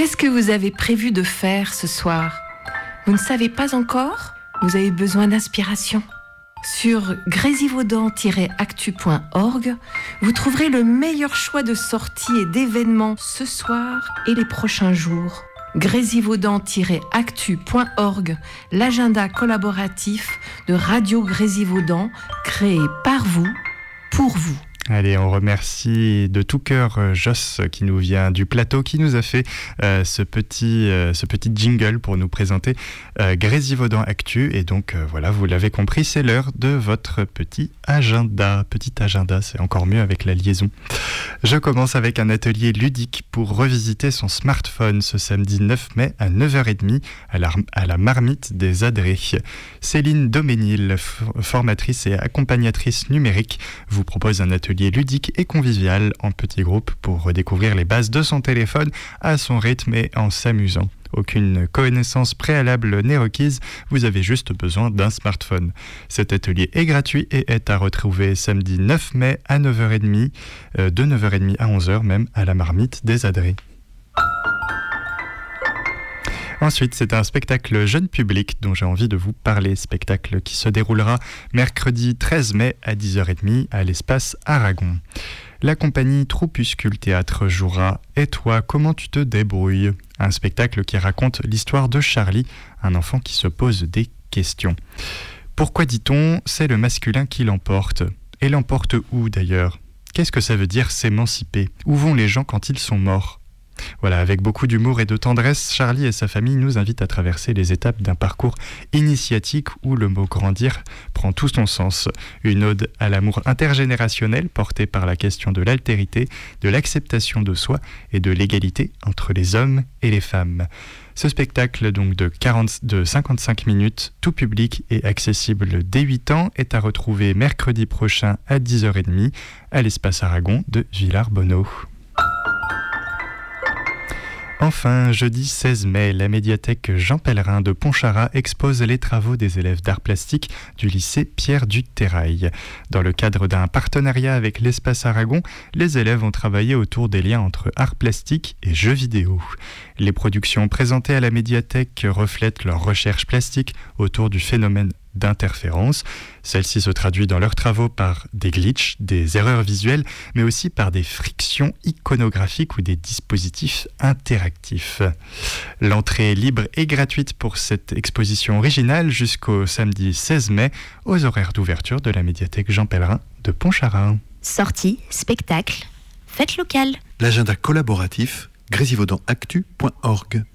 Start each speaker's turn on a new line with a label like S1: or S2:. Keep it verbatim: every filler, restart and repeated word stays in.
S1: Qu'est-ce que vous avez prévu de faire ce soir ? Vous ne savez pas encore ? Vous avez besoin d'inspiration ? Sur grésivaudan tiret actu point org, vous trouverez le meilleur choix de sorties et d'événements ce soir et les prochains jours. grésivaudan tiret actu point org, l'agenda collaboratif de Radio Grésivaudan, créé par vous, pour vous.
S2: Allez, on remercie de tout cœur Joss qui nous vient du plateau, qui nous a fait euh, ce, petit, euh, ce petit jingle pour nous présenter euh, Grésivaudan Actu. Et donc euh, voilà, vous l'avez compris, c'est l'heure de votre petit agenda. Petit agenda, c'est encore mieux avec la liaison. Je commence avec un atelier ludique pour revisiter son smartphone ce samedi neuf mai à neuf heures trente à la, à la Marmite des Adrets. Céline Doménil, formatrice et accompagnatrice numérique, vous propose un atelier ludique et convivial en petits groupes pour redécouvrir les bases de son téléphone à son rythme et en s'amusant. Aucune connaissance préalable n'est requise, vous avez juste besoin d'un smartphone. Cet atelier est gratuit et est à retrouver samedi neuf mai à neuf heures trente, euh, de neuf heures trente à onze heures même à la Marmite des Adrets. Ensuite, c'est un spectacle jeune public dont j'ai envie de vous parler. Spectacle qui se déroulera mercredi treize mai à dix heures trente à l'espace Aragon. La compagnie Troupuscule Théâtre jouera « Et toi, comment tu te débrouilles ?» Un spectacle qui raconte l'histoire de Charlie, un enfant qui se pose des questions. Pourquoi dit-on « c'est le masculin qui l'emporte » ? Et l'emporte où d'ailleurs ? Qu'est-ce que ça veut dire s'émanciper ? Où vont les gens quand ils sont morts ? Voilà, avec beaucoup d'humour et de tendresse, Charlie et sa famille nous invitent à traverser les étapes d'un parcours initiatique où le mot grandir prend tout son sens. Une ode à l'amour intergénérationnel porté par la question de l'altérité, de l'acceptation de soi et de l'égalité entre les hommes et les femmes. Ce spectacle donc de, quarante, de cinquante-cinq minutes, tout public et accessible dès huit ans, est à retrouver mercredi prochain à dix heures trente à l'espace Aragon de Villars-Bonneau. Enfin, jeudi seize mai, la médiathèque Jean Pellerin de Pontcharrat expose les travaux des élèves d'art plastique du lycée Pierre du Terrail. Dans le cadre d'un partenariat avec l'Espace Aragon, les élèves ont travaillé autour des liens entre art plastique et jeux vidéo. Les productions présentées à la médiathèque reflètent leur recherche plastique autour du phénomène d'interférence. Celle-ci se traduit dans leurs travaux par des glitches, des erreurs visuelles, mais aussi par des frictions iconographiques ou des dispositifs interactifs. L'entrée est libre et gratuite pour cette exposition originale jusqu'au samedi seize mai aux horaires d'ouverture de la médiathèque Jean Pellerin de Pontcharrat.
S3: Sortie, spectacle, fête locale.
S4: L'agenda collaboratif grésivaudan actu point org.